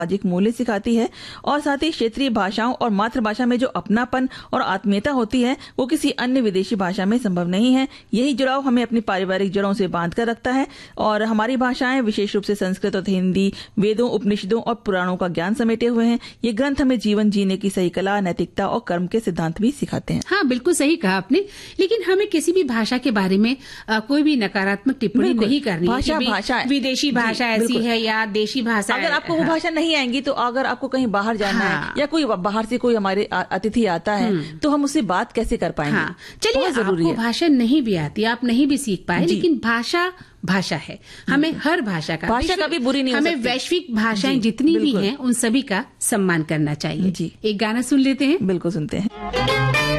सामाजिक मूल्य सिखाती है और साथ ही क्षेत्रीय भाषाओं और मातृभाषा में जो अपनापन और आत्मीयता होती है वो किसी अन्य विदेशी भाषा में संभव नहीं है। यही जुड़ाव हमें अपनी पारिवारिक जड़ों से बांध कर रखता है और हमारी भाषाएं विशेष रूप से संस्कृत और हिंदी वेदों, उपनिषदों और पुराणों का ज्ञान समेटे हुए हैं। ये ग्रंथ हमें जीवन जीने की सही कला, नैतिकता और कर्म के सिद्धांत भी सिखाते हैं। हाँ, बिल्कुल सही कहा आपने। लेकिन हमें किसी भी भाषा के बारे में कोई भी नकारात्मक टिप्पणी नहीं करनी है। भाषा विदेशी भाषा ऐसी है या देशी भाषा। अगर आपको वो भाषा नहीं आएंगी तो अगर आपको कहीं बाहर जाना है या कोई बाहर से कोई हमारे अतिथि आता है तो हम उससे बात कैसे कर पाएंगे? चलिए, आपको भाषा नहीं भी आती, आप नहीं भी सीख पाए, लेकिन भाषा है। हमें हर भाषा का भी बुरी नहीं, हमें वैश्विक भाषाएं जितनी भी हैं उन सभी का सम्मान करना चाहिए। एक गाना सुन लेते हैं। बिल्कुल सुनते हैं।